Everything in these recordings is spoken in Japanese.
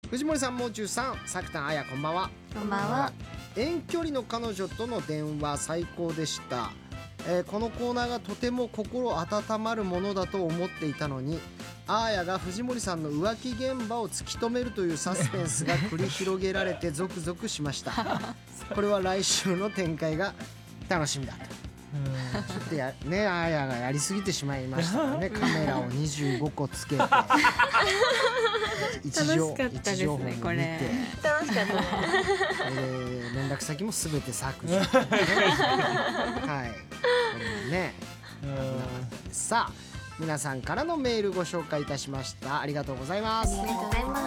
藤森さん、もう中さん、さくたん、あや、こんばんは。 こんばんは。 遠距離の彼女との電話最高でした。このコーナーがとても心温まるものだと思っていたのに、あーやが藤森さんの浮気現場を突き止めるというサスペンスが繰り広げられてゾクゾクしました。これは来週の展開が楽しみだと。ちょっとね、あーやがやりすぎてしまいましたからね。カメラを25個つけて位置情報を見て、 楽しかったですね、これ。 楽しかったね。 連絡先もすべて削除してねはい、これもね危なかったです。さあ、皆さんからのメールご紹介いたしました。ありがとうございます。 ありがとうございます。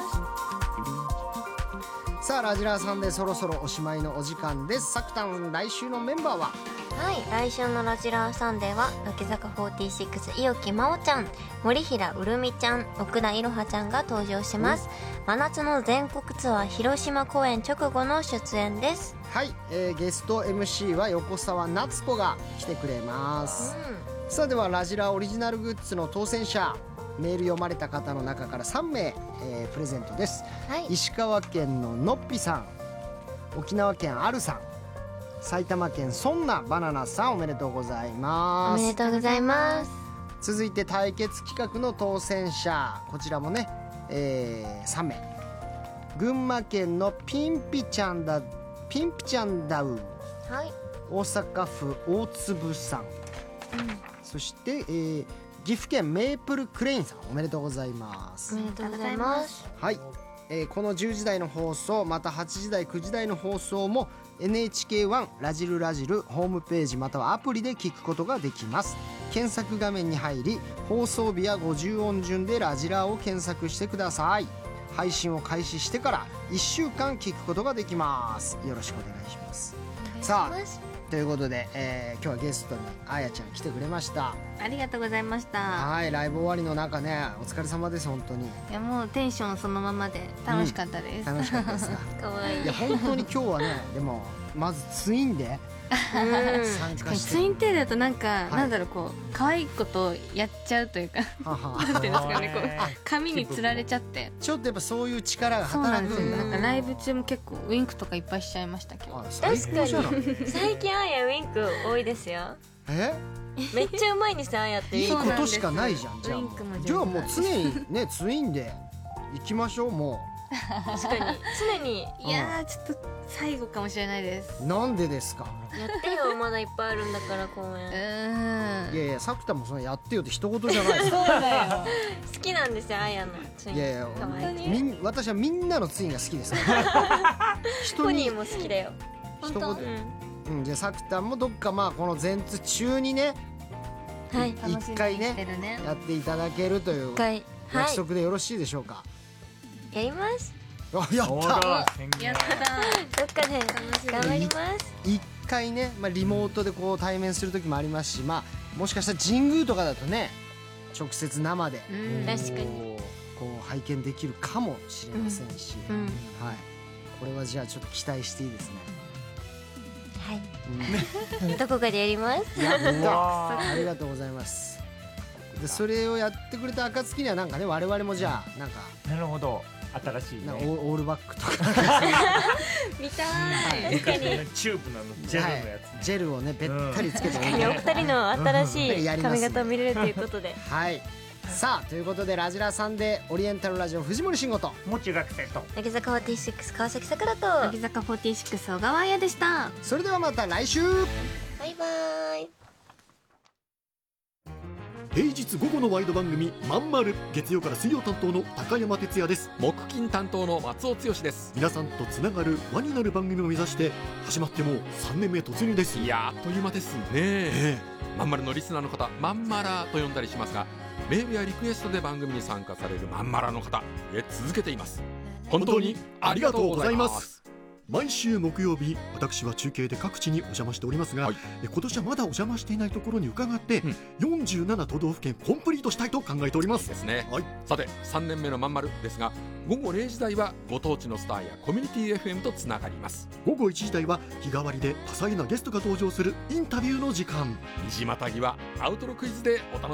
さあ、ラジラーさんでそろそろおしまいのお時間です。さくたん、来週のメンバーは？ はい、来週のラジラーサンデーは乃木坂46伊沖真央ちゃん、森平うるみちゃん、奥田いろはちゃんが登場します。真夏の全国ツアー広島公演直後の出演です。 はい、ゲスト MC は横澤夏子が来てくれます。さあ、ではラジラーオリジナルグッズの当選者、メール読まれた方の中から3名、プレゼントです。 はい、 石川県ののっぴさん、沖縄県あるさん、埼玉県そんなバナナさん、おめでとうございます。 おめでとうございます。 続いて対決企画の当選者、こちらもね、3名。群馬県のピンピちゃんだウ、 はい、 大阪府大粒さん、そして、岐阜県メープルクレインさん、おめでとうございます。 おめでとうございます。 はい、この10時台の放送、また8時台9時台の放送も NHK1 ラジルラジルホームページまたはアプリで聞くことができます。検索画面に入り、放送日や50音順でラジラーを検索してください。配信を開始してから1週間聞くことができます。よろしくお願いします。さあ、ということで、今日はゲストにあやちゃん来てくれました。 ありがとうございました。 はい、ライブ終わりの中ね、お疲れ様です。本当に。 いや、もうテンションそのままで楽しかったです。 楽しかったですがかわいい。 いや、本当に今日はね、でもまずツインで参加して、 ツインテールだとなんか、 いなんだろう、こう可愛いことをやっちゃうというかははなんていうんですかね、こう髪につられちゃって。 ちょっとやっぱそういう力がそうなんですよ。 働くんだ。 なんかライブ中も結構ウインクとかいっぱいしちゃいました今日。 あ、最高じゃない。 最近あやウインク多いですよ。 え、 めっちゃうまいんですよ、あやって。 いいことしかないじゃん。じゃあウインクも上手じゃあもう常にね、ツインで行きましょう。も確かに常にいやー、ちょっと最後かもしれないです。 うなんでですか。 やってよ。まだいっぱいあるんだから公演。 いやいや、さくたもそのやってよって一言じゃないですか。 そうだよ。 好きなんですよ、あやのツイン。 いやいや、 かわいい。 私はみんなのツインが好きですから人にポニーも好きだよ。 一言、 うん。 じゃあさくたもどっか、まあこの前通中にね、 はい。 一回ね楽しみにしてるね。 やっていただけるという一回。は約い。 束でよろしいでしょうか。 やります。 あ、やったやったどっかで頑張ります。 一回ね、まあ、リモートでこう対面する時もありますし、まあ、もしかしたら神宮とかだとね、直接生でー。 確かに。 こう拝見できるかもしれませんし、 うん。 はい、これはじゃあちょっと期待していいですね。 はい。どこかでやります。 やったありがとうございます。でそれをやってくれた暁にはなんかね、我々もじゃあなんかなるほど、新しいなんかね。 オールバックとか見たい。 確かに。 チューブのジェルのやつね。 ジェルをねべったりつけて確かにお二人の新しいやります髪型を見れるということで。 はい。さあ、ということでラジラさんでオリエンタルラジオ藤森慎吾と、 もう中学生と。 乃木坂46川崎さくらと。 乃木坂46小川彩でした。 それではまた来週。 バイバイ。 平日午後のワイド番組まんまる、月曜から水曜担当の高山哲也です。 木金担当の松尾剛です。 皆さんとつながる輪になる番組を目指して始まってもう3年目突入です。 いやあっという間ですね。まんまるのリスナーの方、まんまらと呼んだりしますが、メールやリクエストで番組に参加されるまんまらの方、続けています。本当にありがとうございます。 毎週木曜日、私は中継で各地にお邪魔しておりますが、今年はまだお邪魔していないところに伺って、47都道府県コンプリートしたいと考えております。 ですね。 はい、 さて3年目のまんまるですが、午後0時台はご当地のスターやコミュニティ FM とつながります。 午後1時台は日替わりで多彩なゲストが登場するインタビューの時間。 虹またぎはアウトロクイズでお楽しみ